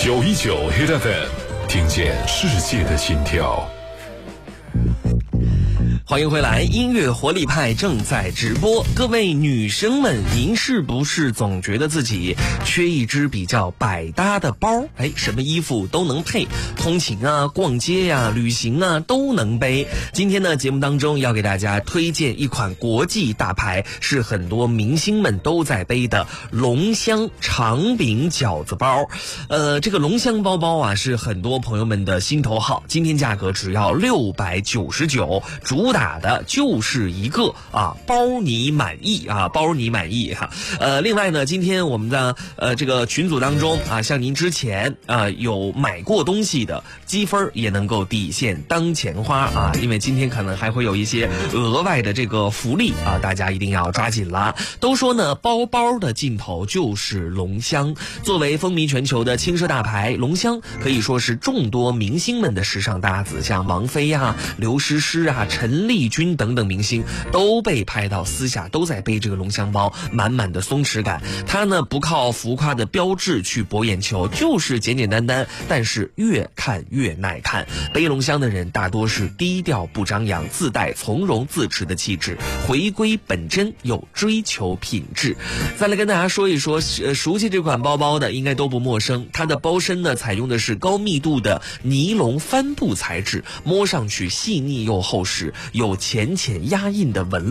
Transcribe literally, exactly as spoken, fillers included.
九一九 Hit F M， 听见世界的心跳。 欢迎回来，音乐活力派正在直播。各位女生们，您是不是总觉得自己缺一只比较百搭的包？哎，什么衣服都能配，通勤啊、逛街呀、啊、旅行啊都能背。今天呢，节目当中要给大家推荐一款国际大牌，是很多明星们都在背的龙香长柄饺子包。呃，这个龙香包包啊，是很多朋友们的心头好。今天价格只要六百九十九，主打打的就是一个啊，包你满意啊，包你满意哈、啊。呃，另外呢，今天我们的呃这个群组当中啊，像您之前啊有买过东西的积分也能够抵现当钱花啊，因为今天可能还会有一些额外的这个福利啊，大家一定要抓紧了。都说呢，包包的尽头就是龙香，作为风靡全球的轻奢大牌，龙香可以说是众多明星们的时尚搭子，像王菲啊、刘诗诗啊、陈丽君等等明星都被拍到私下都在背这个龙香包，满满的松弛感。它呢不靠浮夸的标志去博眼球，就是简简单单，但是越看越耐看。背龙香的人大多是低调不张扬，自带从容自持的气质，回归本真又追求品质。再来跟大家说一说，呃，熟悉这款包包的应该都不陌生。它的包身呢采用的是高密度的尼龙帆布材质，摸上去细腻又厚实，有浅浅压印的纹